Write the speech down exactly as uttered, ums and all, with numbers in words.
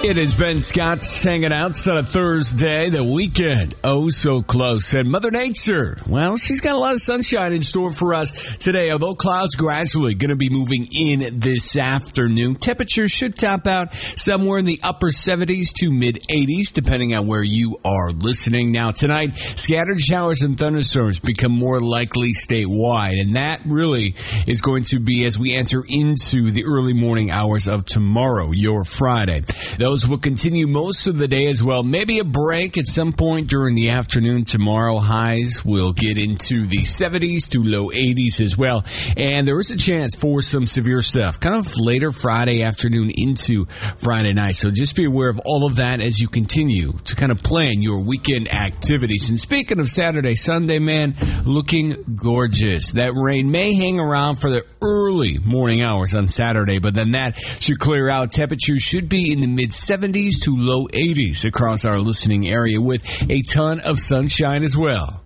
It is Ben Scott hanging out on a Thursday, the weekend. Oh, so close. And Mother Nature, well, she's got a lot of sunshine in store for us today, although clouds gradually going to be moving in this afternoon. Temperatures should top out somewhere in the upper seventies to mid eighties, depending on where you are listening. Now, tonight, scattered showers and thunderstorms become more likely statewide, and that really is going to be as we enter into the early morning hours of tomorrow, your Friday. Those will continue most of the day as well. Maybe a break at some point during the afternoon tomorrow. Highs will get into the seventies to low eighties as well. And there is a chance for some severe stuff kind of later Friday afternoon into Friday night. So just be aware of all of that as you continue to kind of plan your weekend activities. And speaking of Saturday, Sunday, man, looking gorgeous. That rain may hang around for the early morning hours on Saturday, but then that should clear out. Temperatures should be in the mid seventies to low eighties across our listening area with a ton of sunshine as well.